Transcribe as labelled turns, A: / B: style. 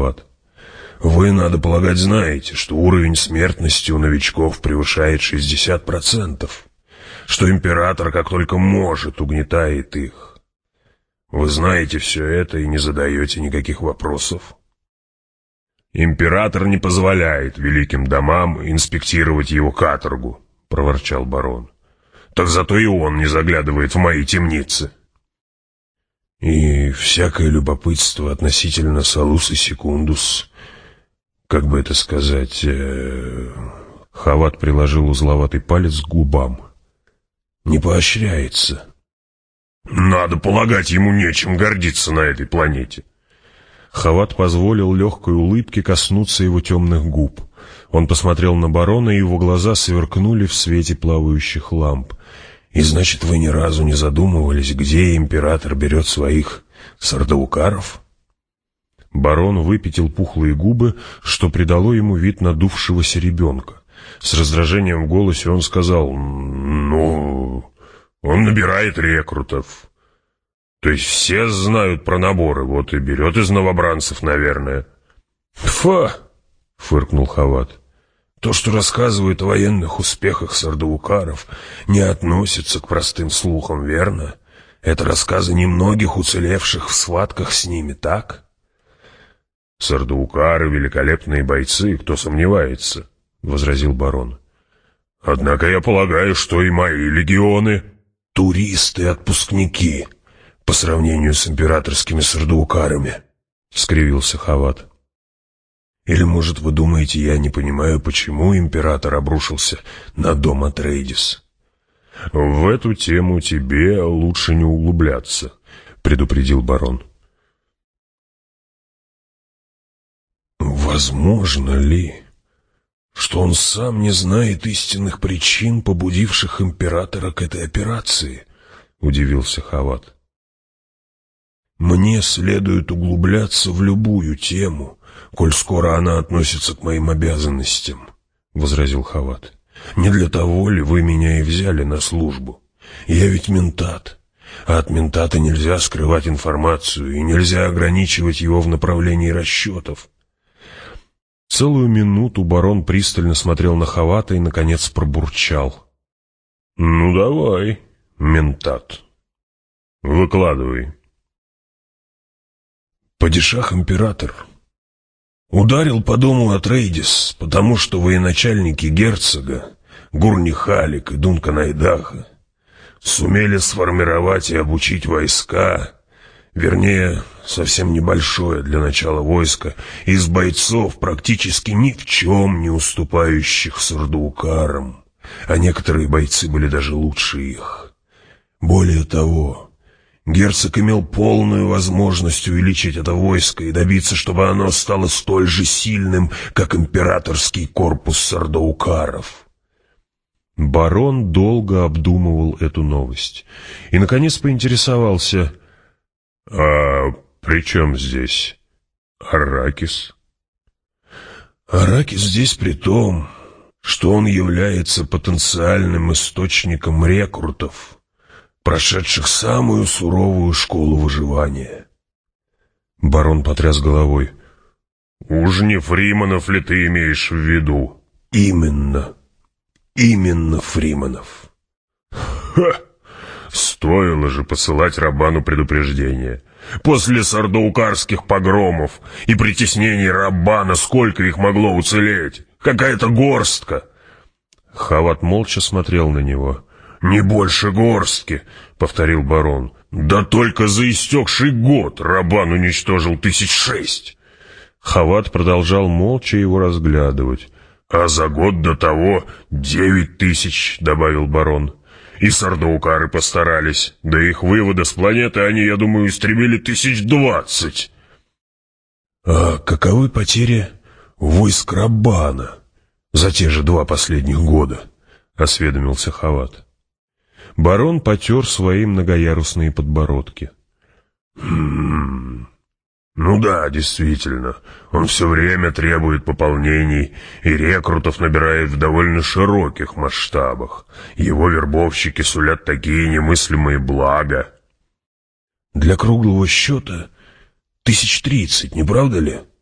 A: Хават. «Вы, надо полагать, знаете, что уровень смертности у новичков превышает 60%, что император как только может угнетает их. Вы знаете все это и не задаете никаких вопросов?» «Император не позволяет великим домам инспектировать его каторгу», — проворчал барон. «Так зато и он не заглядывает в мои темницы». «И всякое любопытство относительно Салус и Секундус, как бы это сказать...» Хават приложил узловатый палец к губам. «Не поощряется». «Надо полагать, ему нечем гордиться на этой планете». Хават позволил легкой улыбке коснуться его темных губ. Он посмотрел на барона, и его глаза сверкнули в свете плавающих ламп. «И значит, вы ни разу не задумывались, где император берет своих сардаукаров?» Барон выпятил пухлые губы, что придало ему вид надувшегося ребенка. С раздражением в голосе он сказал: «Ну, он набирает рекрутов. То есть все знают про наборы, вот и берет из новобранцев, наверное». «Фа!» — фыркнул Хават. «То, что рассказывают о военных успехах сардаукаров, не относится к простым слухам, верно? Это рассказы немногих уцелевших в схватках с ними, так?» «Сардаукары — великолепные бойцы, кто сомневается», — возразил барон. «Однако я полагаю, что и мои легионы — туристы-отпускники по сравнению с императорскими сардаукарами», — скривился Хават. «Или, может, вы думаете, я не понимаю, почему император обрушился на дом Атрейдис?» «В эту тему тебе лучше не углубляться», — предупредил барон. «Возможно ли, что он сам не знает истинных причин, побудивших императора к этой операции?» — удивился Хават. «Мне следует углубляться в любую тему, коль скоро она относится к моим обязанностям», — возразил Хават. «Не для того ли вы меня и взяли на службу? Я ведь ментат, а от ментата нельзя скрывать информацию и нельзя ограничивать его в направлении расчетов». Целую минуту барон пристально смотрел на Хавата и, наконец, пробурчал: «Ну давай, ментат, выкладывай». «Падишах-император ударил по дому Атрейдис, потому что военачальники герцога Гурни-Халик и Дункан-Айдаха сумели сформировать и обучить войска, вернее, совсем небольшое для начала войско, из бойцов, практически ни в чем не уступающих сардаукарам, а некоторые бойцы были даже лучше их. Более того, герцог имел полную возможность увеличить это войско и добиться, чтобы оно стало столь же сильным, как императорский корпус сардаукаров». Барон долго обдумывал эту новость и, наконец, поинтересовался: «А при чем здесь Арракис?» «Арракис здесь при том, что он является потенциальным источником рекрутов, прошедших самую суровую школу выживания». Барон потряс головой. «Уж не Фриманов ли ты имеешь в виду?» Именно Фриманов». «Ха! Стоило же посылать Рабану предупреждение. После сардаукарских погромов и притеснений Рабана сколько их могло уцелеть? Какая-то горстка». Хават молча смотрел на него. «Не больше горстки», — повторил барон. «Да только за истекший год Рабан уничтожил 1006». Хават продолжал молча его разглядывать. «А за год до того 9000», — добавил барон. «И сардаукары постарались. До их вывода с планеты они, я думаю, истребили 1020». «А каковы потери войск Раббана за те же 2 последних года?» — осведомился Хават. Барон потер свои многоярусные подбородки. «Ну да, действительно, он все время требует пополнений и рекрутов набирает в довольно широких масштабах. Его вербовщики сулят такие немыслимые блага». «Для круглого счета 1030, не правда ли?»